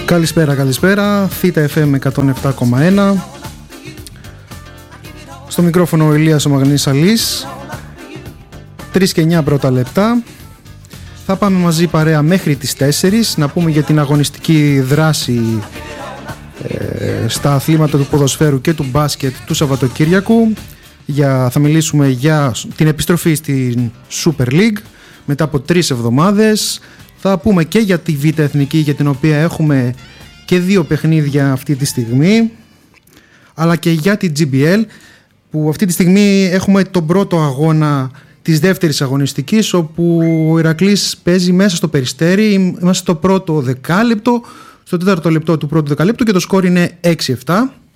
Καλησπέρα, Θήτα FM 107,1. Στο μικρόφωνο ο Ηλίας ο Μαγνής Αλής. 3 και 9 πρώτα λεπτά. Θα πάμε μαζί παρέα μέχρι τις 4 να πούμε για την αγωνιστική δράση στα αθλήματα του ποδοσφαίρου και του μπάσκετ του Σαββατοκύριακου. Θα μιλήσουμε για την επιστροφή στην Super League μετά από 3 εβδομάδες. Θα πούμε και για τη Β' Εθνική, για την οποία έχουμε και 2 παιχνίδια αυτή τη στιγμή, αλλά και για την GBL, που αυτή τη στιγμή έχουμε τον πρώτο αγώνα της δεύτερης αγωνιστικής, όπου ο Ηρακλής παίζει μέσα στο Περιστέρι. Είμαστε στο πρώτο δεκάλεπτο, στο τέταρτο λεπτό του πρώτου δεκαλέπτου και το σκορ είναι 6-7.